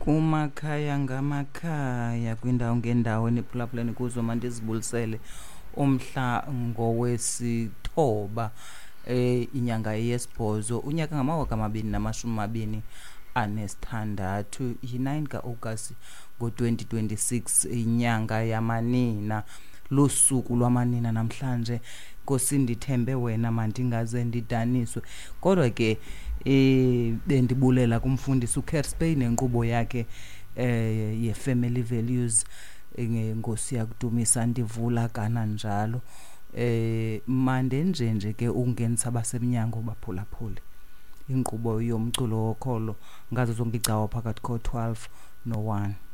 kumakhaya ngamakhaya kwindawo ngendawo niphulaphuleni kuzo mandizibulisele umhla ngowesithoba inyanga yesibhozo unyaka ngama-2026 yi-9 ka-August ngo-2026 inyanga yamanina lusuku lwamanina namhlanje Nkosi ndithembe wena mandingaze ndidaniswe kodwa ke bendibulela kumfundisi uCarsbey nenkqubo yakhe ye-family values ngenkosi yakudumisa ndivula kananjalo mande nje ke ungenisa abasemnyango baphulaphule inkqubo yomculo wokholo ngazo zonke icawa phakathi ko-12 no-1